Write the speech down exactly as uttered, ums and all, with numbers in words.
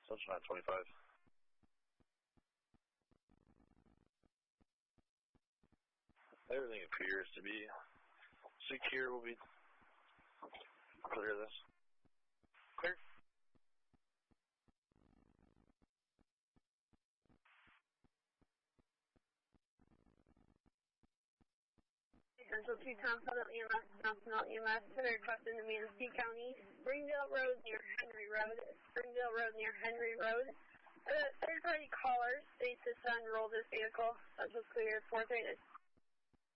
Central nine twenty-five. Everything appears to be secure. We'll be clear this. Clear. Central two Tom Federal E M S, Johnson E M S, requesting the Manatee County, Springdale Road near Henry Road, Springdale Road near Henry Road. Uh, third party caller states to unroll this vehicle. Central clear, four three.